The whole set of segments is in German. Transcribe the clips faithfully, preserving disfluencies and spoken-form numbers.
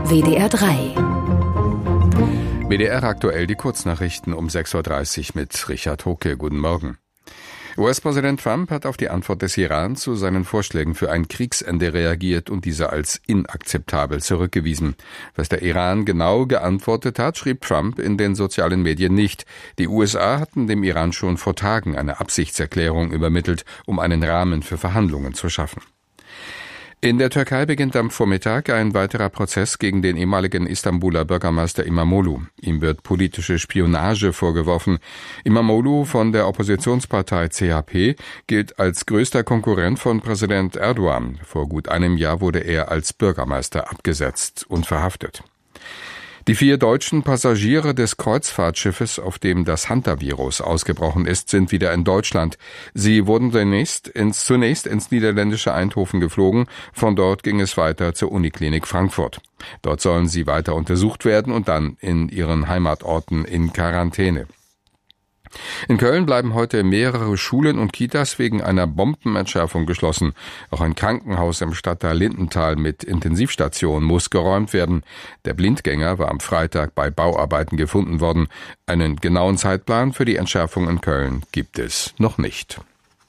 W D R drei. W D R aktuell, die Kurznachrichten um sechs Uhr dreißig mit Richard Hocke. Guten Morgen. U S-Präsident Trump hat auf die Antwort des Iran zu seinen Vorschlägen für ein Kriegsende reagiert und diese als inakzeptabel zurückgewiesen. Was der Iran genau geantwortet hat, schrieb Trump in den sozialen Medien nicht. Die U S A hatten dem Iran schon vor Tagen eine Absichtserklärung übermittelt, um einen Rahmen für Verhandlungen zu schaffen. In der Türkei beginnt am Vormittag ein weiterer Prozess gegen den ehemaligen Istanbuler Bürgermeister İmamoğlu. Ihm wird politische Spionage vorgeworfen. İmamoğlu von der Oppositionspartei C H P gilt als größter Konkurrent von Präsident Erdogan. Vor gut einem Jahr wurde er als Bürgermeister abgesetzt und verhaftet. Die vier deutschen Passagiere des Kreuzfahrtschiffes, auf dem das Hantavirus ausgebrochen ist, sind wieder in Deutschland. Sie wurden zunächst ins, zunächst ins niederländische Eindhoven geflogen. Von dort ging es weiter zur Uniklinik Frankfurt. Dort sollen sie weiter untersucht werden und dann in ihren Heimatorten in Quarantäne. In Köln bleiben heute mehrere Schulen und Kitas wegen einer Bombenentschärfung geschlossen. Auch ein Krankenhaus im Stadtteil Lindenthal mit Intensivstation muss geräumt werden. Der Blindgänger war am Freitag bei Bauarbeiten gefunden worden. Einen genauen Zeitplan für die Entschärfung in Köln gibt es noch nicht.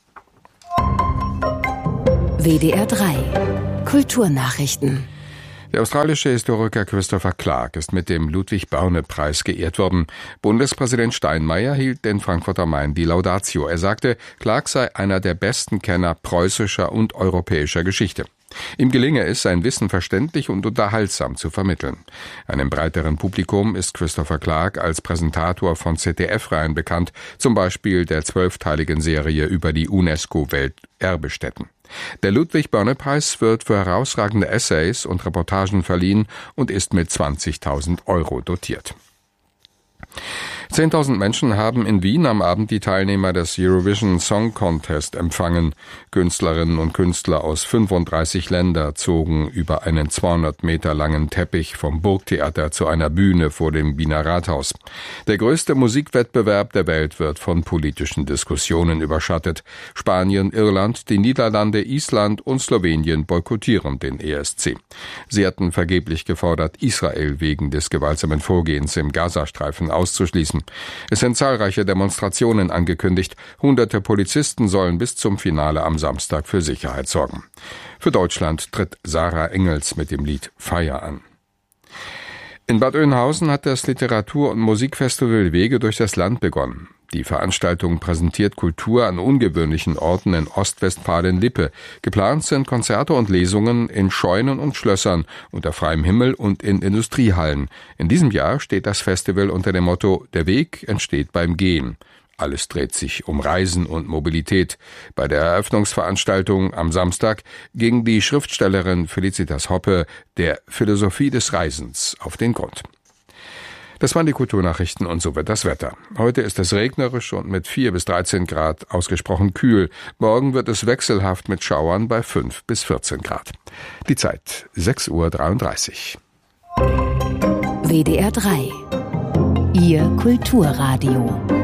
W D R drei. Kulturnachrichten. Der australische Historiker Christopher Clark ist mit dem Ludwig-Börne-Preis geehrt worden. Bundespräsident Steinmeier hielt den Frankfurter Main die Laudatio. Er sagte, Clark sei einer der besten Kenner preußischer und europäischer Geschichte. Ihm gelinge es, sein Wissen verständlich und unterhaltsam zu vermitteln. Einem breiteren Publikum ist Christopher Clark als Präsentator von Z D F-Reihen bekannt, zum Beispiel der zwölfteiligen Serie über die UNESCO-Welterbestätten. Der Ludwig-Börne-Preis wird für herausragende Essays und Reportagen verliehen und ist mit zwanzigtausend Euro dotiert. Zehntausend Menschen haben in Wien am Abend die Teilnehmer des Eurovision Song Contest empfangen. Künstlerinnen und Künstler aus fünfunddreißig Ländern zogen über einen zweihundert Meter langen Teppich vom Burgtheater zu einer Bühne vor dem Wiener Rathaus. Der größte Musikwettbewerb der Welt wird von politischen Diskussionen überschattet. Spanien, Irland, die Niederlande, Island und Slowenien boykottieren den E S C. Sie hatten vergeblich gefordert, Israel wegen des gewaltsamen Vorgehens im Gazastreifen auszuschließen. Es sind zahlreiche Demonstrationen angekündigt. Hunderte Polizisten sollen bis zum Finale am Samstag für Sicherheit sorgen. Für Deutschland tritt Sarah Engels mit dem Lied Feier an. In Bad Oeynhausen hat das Literatur- und Musikfestival Wege durch das Land begonnen. Die Veranstaltung präsentiert Kultur an ungewöhnlichen Orten in Ostwestfalen-Lippe. Geplant sind Konzerte und Lesungen in Scheunen und Schlössern, unter freiem Himmel und in Industriehallen. In diesem Jahr steht das Festival unter dem Motto »Der Weg entsteht beim Gehen«. Alles dreht sich um Reisen und Mobilität. Bei der Eröffnungsveranstaltung am Samstag ging die Schriftstellerin Felicitas Hoppe der Philosophie des Reisens auf den Grund. Das waren die Kulturnachrichten und so wird das Wetter. Heute ist es regnerisch und mit vier bis dreizehn Grad ausgesprochen kühl. Morgen wird es wechselhaft mit Schauern bei fünf bis vierzehn Grad. Die Zeit sechs Uhr dreiunddreißig. W D R drei. Ihr Kulturradio.